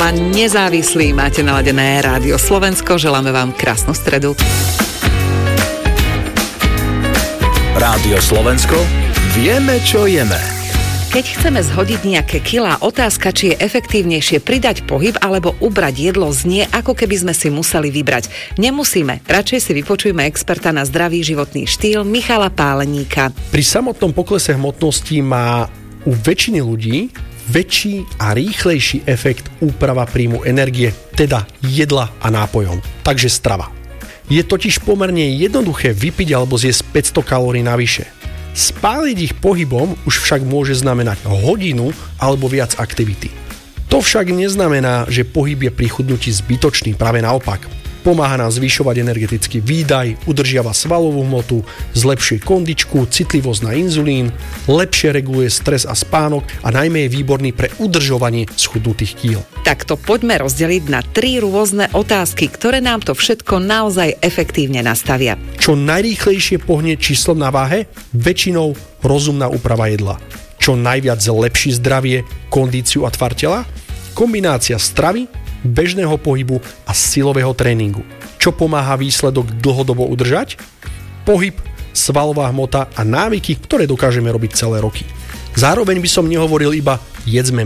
volá Nezávislý. Máte naladené Rádio Slovensko. Želáme vám krásnu stredu. Rádio Slovensko. Vieme, čo jeme. Keď chceme zhodiť nejaké kilá, otázka, či je efektívnejšie pridať pohyb alebo ubrať jedlo, znie, ako keby sme si museli vybrať. Nemusíme. Radšej si vypočujme experta na zdravý životný štýl Michala Páleníka. Pri samotnom poklese hmotnosti má u väčšiny ľudí väčší a rýchlejší efekt úprava príjmu energie, teda jedla a nápojov. Takže strava. Je totiž pomerne jednoduché vypiť alebo zjesť 500 kalórií navyše. Spáliť ich pohybom už však môže znamenať hodinu alebo viac aktivity. To však neznamená, že pohyb je pri chudnutí zbytočný, práve naopak. Pomáha nám zvyšovať energetický výdaj, udržiava svalovú hmotu, zlepšuje kondičku, citlivosť na inzulín, lepšie reguluje stres a spánok a najmä je výborný pre udržovanie schudnutých kíl. Takto poďme rozdeliť na 3 rôzne otázky, ktoré nám to všetko naozaj efektívne nastavia. Čo najrýchlejšie pohne číslom na váhe? Väčšinou rozumná úprava jedla. Čo najviac zlepší zdravie, kondíciu a tvar tela? Kombinácia stravy, bežného pohybu a silového tréningu. Čo pomáha výsledok dlhodobo udržať? Pohyb, svalová hmota a návyky, ktoré dokážeme robiť celé roky. Zároveň by som nehovoril iba jedzme